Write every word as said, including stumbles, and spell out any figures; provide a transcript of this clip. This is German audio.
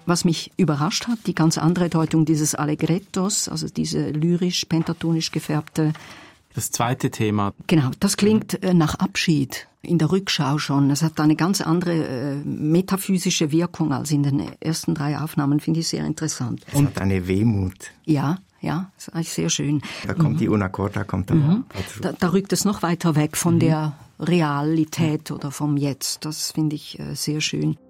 Was mich überrascht hat, die ganz andere Deutung dieses Allegrettos, also diese lyrisch, pentatonisch gefärbte. Das zweite Thema. Genau, das klingt äh, nach Abschied in der Rückschau schon. Es hat eine ganz andere äh, metaphysische Wirkung als in den ersten drei Aufnahmen, finde ich sehr interessant. Es hat eine Wehmut. Ja, ja, das ist eigentlich sehr schön. Da kommt mhm. die Una Corda, kommt dann mhm. da, da rückt es noch weiter weg von mhm. der Realität oder vom Jetzt. Das finde ich äh, sehr schön.